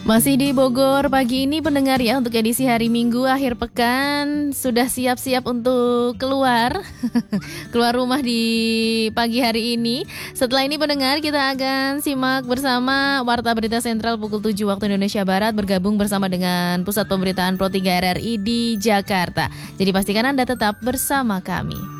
Masih di Bogor pagi ini pendengar ya, untuk edisi hari Minggu akhir pekan sudah siap-siap untuk keluar keluar rumah di pagi hari ini. Setelah ini pendengar, kita akan simak bersama Warta Berita Sentral pukul 7 waktu Indonesia Barat, bergabung bersama dengan Pusat Pemberitaan Pro 3 RRI di Jakarta. Jadi pastikan Anda tetap bersama kami.